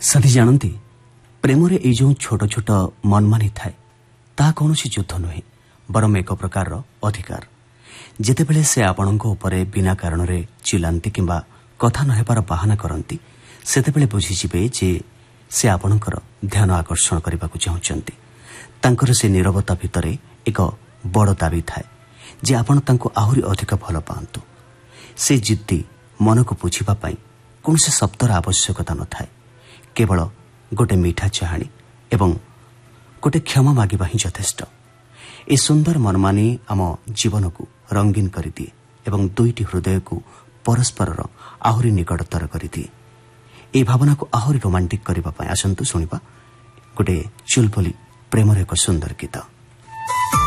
साथी जानती प्रेम रे जो छोट छोट मनमानी थाए ता कौन युद्ध नुहे बरम एक प्रकार अधिकार जितेबले से आपणक उपरे बिना कारण रे चिल्लांती किंबा कथा नहेबार बाहाना करती सेतेबेले बुझीजिबे जे से आपणकर ध्यान आकर्षण करने को चाहते तांकर से नीरवता भितर एक बड़ दाबी थाए जे आपण तांको आहुरी अधिक भल पांतु से जिद्दी मन को बुझापी कौन से शब्दर आवश्यकता न थाए केवल गोटे मीठा चाहाणी एवं गोटे क्षमा मागिबा ही यथेष्ट। ए सुंदर मनमानी आम जीवन को रंगीन कर दिए एवं दुईटी हृदय को परस्पर आहुरी निकटतर कर दिए। ए भावना को आहुरी रोमांटिक करने आसतु शुणा गोटे चुलबुली प्रेमर एक सुंदर गीत।